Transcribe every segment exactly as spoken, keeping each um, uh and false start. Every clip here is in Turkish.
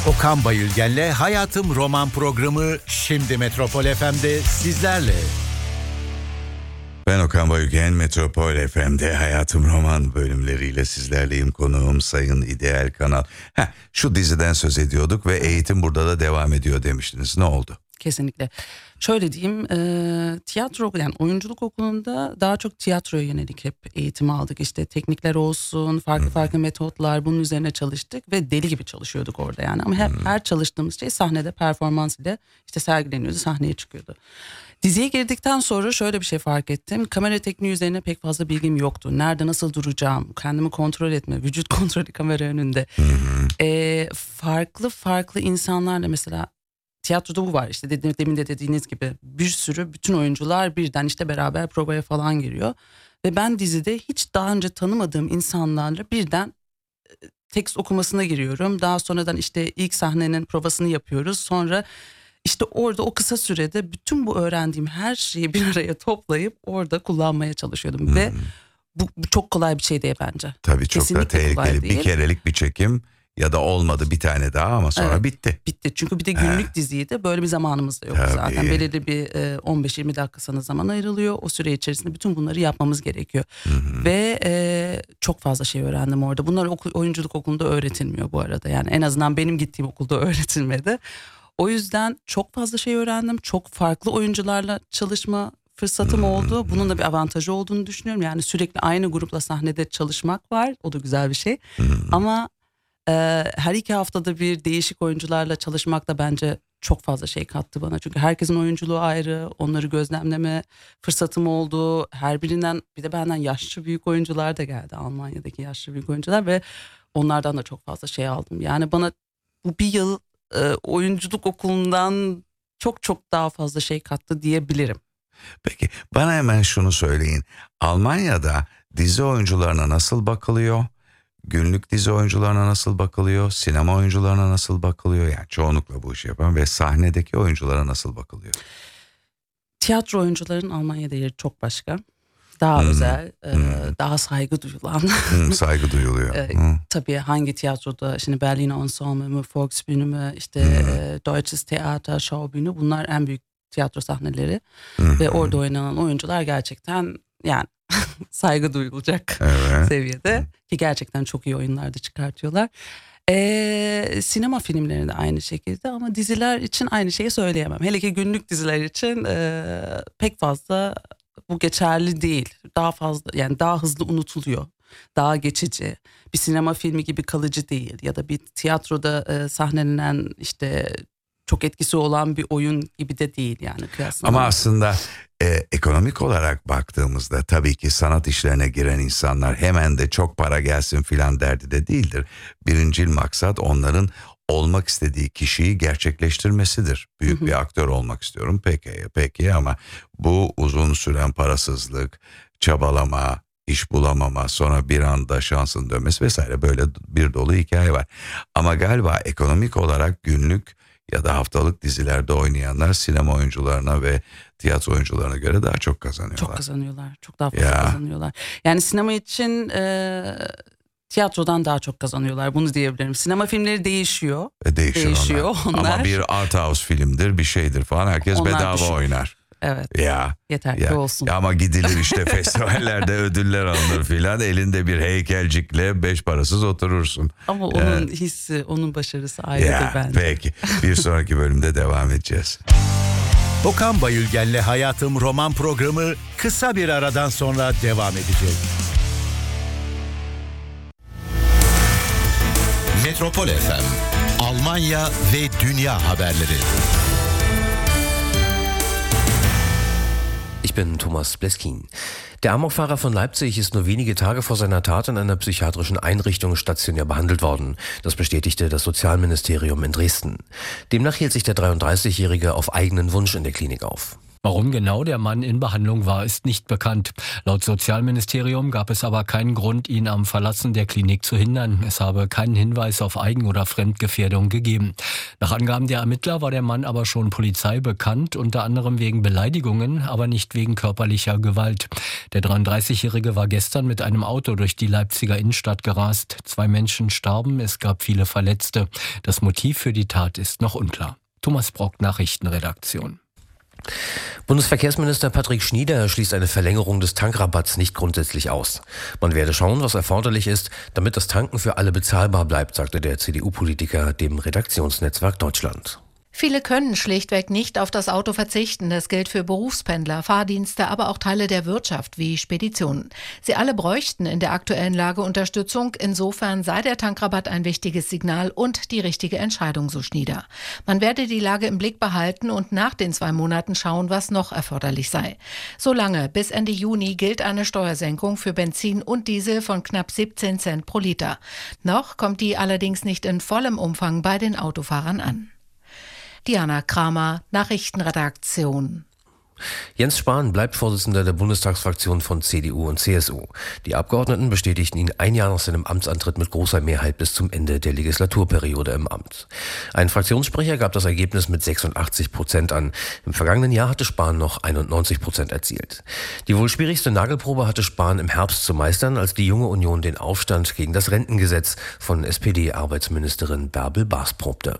Okan Bayülgen'le Hayatım Roman programı şimdi Metropol F M'de sizlerle. Ben Okan Bayülgen, Metropol F M'de Hayatım Roman bölümleriyle sizlerleyim. Konuğum Sayın İdeal Kanal. Heh, şu diziden söz ediyorduk ve eğitim burada da devam ediyor demiştiniz. Ne oldu? Kesinlikle. Şöyle diyeyim, e, tiyatro, yani oyunculuk okulunda daha çok tiyatroya yönelik hep eğitim aldık. İşte teknikler olsun, farklı farklı metotlar, bunun üzerine çalıştık ve deli gibi çalışıyorduk orada yani. Ama her, her çalıştığımız şey sahnede performans ile işte sergileniyordu, sahneye çıkıyordu. Diziye girdikten sonra şöyle bir şey fark ettim. Kamera tekniği üzerine pek fazla bilgim yoktu. Nerede nasıl duracağım, kendimi kontrol etme, vücut kontrolü kamera önünde. E, farklı farklı insanlarla, mesela tiyatroda bu var işte, dedim, demin de dediğiniz gibi bir sürü bütün oyuncular birden işte beraber provaya falan giriyor. Ve ben dizide hiç daha önce tanımadığım insanlarla birden tekst okumasına giriyorum. Daha sonradan işte ilk sahnenin provasını yapıyoruz. Sonra işte orada o kısa sürede bütün bu öğrendiğim her şeyi bir araya toplayıp orada kullanmaya çalışıyordum. Hmm. Ve bu, bu çok kolay bir şey değil bence. Tabii çok Kesinlikle da tehlikeli. Bir kerelik bir çekim ya da olmadı bir tane daha ama sonra evet, bitti. Bitti çünkü bir de günlük He. diziydi, böyle bir zamanımız da yok Tabii. zaten. Belirli bir e, on beş yirmi dakika sana zaman ayrılıyor. O süre içerisinde bütün bunları yapmamız gerekiyor. Hı-hı. Ve e, çok fazla şey öğrendim orada. Bunlar okul, oyunculuk okulunda öğretilmiyor bu arada. Yani en azından benim gittiğim okulda öğretilmedi. O yüzden çok fazla şey öğrendim. Çok farklı oyuncularla çalışma fırsatım hmm. oldu. Bunun da bir avantajı olduğunu düşünüyorum. Yani sürekli aynı grupla sahnede çalışmak var. O da güzel bir şey. Hmm. Ama e, her iki haftada bir değişik oyuncularla çalışmak da bence çok fazla şey kattı bana. Çünkü herkesin oyunculuğu ayrı. Onları gözlemleme fırsatım oldu. Her birinden, bir de benden yaşlı büyük oyuncular da geldi. Almanya'daki yaşlı büyük oyuncular ve onlardan da çok fazla şey aldım. Yani bana bu bir yıl e, oyunculuk okulundan çok çok daha fazla şey kattı diyebilirim. Peki bana hemen şunu söyleyin. Almanya'da dizi oyuncularına nasıl bakılıyor? Günlük dizi oyuncularına nasıl bakılıyor? Sinema oyuncularına nasıl bakılıyor? Yani çoğunlukla bu işi yapan ve sahnedeki oyunculara nasıl bakılıyor? Tiyatro oyuncuların Almanya'da yeri çok başka. Daha hmm. özel, hmm. E, daha saygı duyulan. Hmm, saygı duyuluyor. e, hmm. Tabii hangi tiyatroda, şimdi Berlin Ensemble mü, Volksbühne mü, işte hmm. e, Deutsches Theater, Schaubühne, bunlar en büyük tiyatro sahneleri. Hmm. Ve orada oynanan oyuncular gerçekten yani saygı duyulacak evet. seviyede. Hmm. Ki gerçekten çok iyi oyunlar da çıkartıyorlar. Ee, sinema filmlerinde aynı şekilde, ama diziler için aynı şeyi söyleyemem. Hele ki günlük diziler için e, pek fazla bu geçerli değil. Daha fazla, yani daha hızlı unutuluyor. Daha geçici. Bir sinema filmi gibi kalıcı değil. Ya da bir tiyatroda e, sahnelenen işte çok etkisi olan bir oyun gibi de değil yani kıyaslanıyor. Ama aslında e, ekonomik olarak baktığımızda tabii ki sanat işlerine giren insanlar hemen de çok para gelsin filan derdi de değildir. Birincil maksat onların olmak istediği kişiyi gerçekleştirmesidir. Büyük hı hı. bir aktör olmak istiyorum. Peki, peki ama bu uzun süren parasızlık, çabalama, iş bulamama, sonra bir anda şansın dönmesi vesaire, böyle bir dolu hikaye var. Ama galiba ekonomik olarak günlük ya da haftalık dizilerde oynayanlar sinema oyuncularına ve tiyatro oyuncularına göre daha çok kazanıyorlar. Çok kazanıyorlar. Çok daha fazla ya. kazanıyorlar. Yani sinema için e, tiyatrodan daha çok kazanıyorlar. Bunu diyebilirim. Sinema filmleri değişiyor. E, değişiyor, değişiyor onlar. onlar. Ama bir art house filmdir, bir şeydir falan. Herkes onlar bedava düşün. oynar. Evet. Ya. Yeter ya. ki olsun. Ya ama gidilir işte festivallerde ödüller alınır filan. Elinde bir heykelcikle beş parasız oturursun. Ama onun ee, hissi, onun başarısı ayrıdır bence. Peki. Bir sonraki bölümde devam edeceğiz. Okan Bayülgen'le Hayatım Roman programı kısa bir aradan sonra devam edecek. Metropol F M, Almanya ve Dünya haberleri. Ich bin Thomas Bleskin. Der Amokfahrer von Leipzig ist nur wenige Tage vor seiner Tat in einer psychiatrischen Einrichtung stationär behandelt worden. Das bestätigte das Sozialministerium in Dresden. Demnach hielt sich der dreiunddreißigjährige auf eigenen Wunsch in der Klinik auf. Warum genau der Mann in Behandlung war, ist nicht bekannt. Laut Sozialministerium gab es aber keinen Grund, ihn am Verlassen der Klinik zu hindern. Es habe keinen Hinweis auf Eigen- oder Fremdgefährdung gegeben. Nach Angaben der Ermittler war der Mann aber schon Polizei bekannt, unter anderem wegen Beleidigungen, aber nicht wegen körperlicher Gewalt. Der dreiunddreißigjährige war gestern mit einem Auto durch die Leipziger Innenstadt gerast. Zwei Menschen starben, es gab viele Verletzte. Das Motiv für die Tat ist noch unklar. Thomas Brock, Nachrichtenredaktion. Bundesverkehrsminister Patrick Schnieder schließt eine Verlängerung des Tankrabatts nicht grundsätzlich aus. Man werde schauen, was erforderlich ist, damit das Tanken für alle bezahlbar bleibt, sagte der C D U-Politiker dem Redaktionsnetzwerk Deutschland. Viele können schlichtweg nicht auf das Auto verzichten. Das gilt für Berufspendler, Fahrdienste, aber auch Teile der Wirtschaft wie Speditionen. Sie alle bräuchten in der aktuellen Lage Unterstützung. Insofern sei der Tankrabatt ein wichtiges Signal und die richtige Entscheidung, so Schnieder. Man werde die Lage im Blick behalten und nach den zwei Monaten schauen, was noch erforderlich sei. Solange bis Ende Juni gilt eine Steuersenkung für Benzin und Diesel von knapp siebzehn Cent pro Liter. Noch kommt die allerdings nicht in vollem Umfang bei den Autofahrern an. Diana Kramer, Nachrichtenredaktion. Jens Spahn bleibt Vorsitzender der Bundestagsfraktion von C D U und C S U. Die Abgeordneten bestätigten ihn ein Jahr nach seinem Amtsantritt mit großer Mehrheit bis zum Ende der Legislaturperiode im Amt. Ein Fraktionssprecher gab das Ergebnis mit sechsundachtzig Prozent an. Im vergangenen Jahr hatte Spahn noch einundneunzig Prozent erzielt. Die wohl schwierigste Nagelprobe hatte Spahn im Herbst zu meistern, als die Junge Union den Aufstand gegen das Rentengesetz von S P D-Arbeitsministerin Bärbel Baas probte.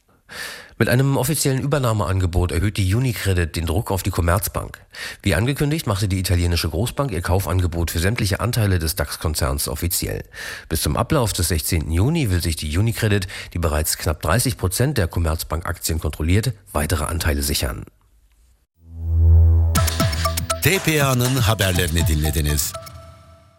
Mit einem offiziellen Übernahmeangebot erhöht die UniCredit den Druck auf die Commerzbank. Wie angekündigt, machte die italienische Großbank ihr Kaufangebot für sämtliche Anteile des DAX-Konzerns offiziell. Bis zum Ablauf des sechzehnten Juni will sich die UniCredit, die bereits knapp dreißig Prozent der Commerzbank-Aktien kontrolliert, weitere Anteile sichern. T P A'nın haberlerini dinlediniz.